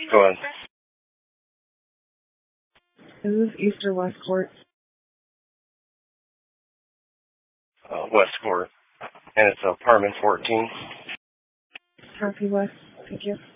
Go ahead. Is this East or West Court? West Court. And it's apartment 14. Copy, West. Thank you.